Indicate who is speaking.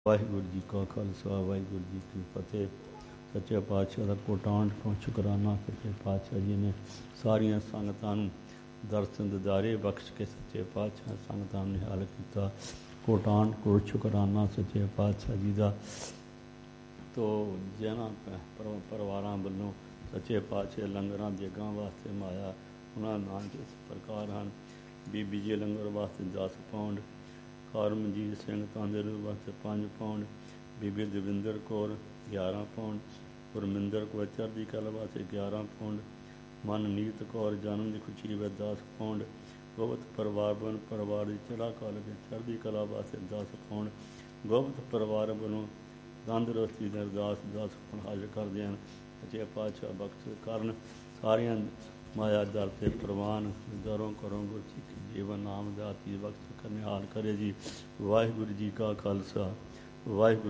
Speaker 1: ਵਾਹਿਗੁਰੂ ਜੀ ਕਾ ਖਾਲਸਾ ਵਾਹਿਗੁਰੂ ਜੀ ਕੀ ਫਤਿਹ। ਸੱਚੇ ਪਾਤਸ਼ਾਹ ਦਾ ਕੋਟਾਂਟ ਤੋਂ ਸ਼ੁਕਰਾਨਾ। ਸੱਚੇ ਪਾਤਸ਼ਾਹ ਜੀ ਨੇ ਸਾਰੀਆਂ ਸੰਗਤਾਂ ਨੂੰ ਦਰਸ਼ਨ ਦਿਦਾਰੇ ਬਖਸ਼ ਕੇ ਸੱਚੇ ਪਾਤਸ਼ਾਹ ਸੰਗਤਾਂ ਨੂੰ ਨਿਹਾਲ ਕੀਤਾ। ਕੋਟਾਂਟ ਕੋਲ ਸ਼ੁਕਰਾਨਾ ਸੱਚੇ ਪਾਤਸ਼ਾਹ ਜੀ ਦਾ। ਤੋ ਜਿਹਨਾਂ ਪਰਿਵਾਰਾਂ ਵੱਲੋਂ ਸੱਚੇ ਪਾਤਸ਼ਾਹ ਲੰਗਰਾਂ ਦੇ ਅੱਗਾਂ ਵਾਸਤੇ ਮਾਇਆ, ਉਹਨਾਂ ਨਾਂ ਇਸ ਪ੍ਰਕਾਰ ਹਨ। ਬੀਬੀ ਜੀ ਲੰਗਰ ਵਾਸਤੇ 10 ਪਾਉਂਡ, ਕਰਮਜੀਤ ਸਿੰਘ ਤਾਂਦੇਲੂ ਵਾਸਤੇ 5 ਪਾਉਂਡ, ਬੀਬੀ ਦਵਿੰਦਰ ਕੌਰ 11 ਪਾਉਂਡ, ਗੁਰਮਿੰਦਰ ਕੌਰ ਚੜ੍ਹਦੀ ਕਲਾ ਵਾਸਤੇ 11 ਪਾਉਂਡ, ਮਨਨੀਤ ਕੌਰ ਜਨਮ ਦੀ ਖੁਸ਼ੀ ਵਿੱਚ 10 ਪਾਉਂਡ, ਗੁਪਤ ਪਰਿਵਾਰ ਦੀ ਚੜ੍ਹਦੀ ਕਲਾ ਵਾਸਤੇ 10 ਪਾਉਂਡ, ਗੁਪਤ ਪਰਿਵਾਰ ਵੱਲੋਂ ਤੰਦਰੁਸਤੀ ਦੇ ਅਰਦਾਸ 10 ਪਾਉਂਡ ਹਾਜ਼ਰ ਕਰਦੇ ਹਨ। ਸੱਚੇ ਪਾਤਸ਼ਾਹ ਬਖਸ਼ ਕਰਨ ਸਾਰੀਆਂ ਮਾਇਆ ਦਰ ਤੇ ਪ੍ਰਵਾਨ ਦਰੋਂ ਕਰੋ ਗੁਰ ਸਿੱਖ ਜੀਵਨ ਨਾਮ ਦਾਤੀ ਬਖਸ਼ ਕਰਨੇ ਹਾਲ ਕਰੇ ਜੀ। ਵਾਹਿਗੁਰੂ ਜੀ ਕਾ ਖਾਲਸਾ ਵਾਹਿਗੁਰੂ।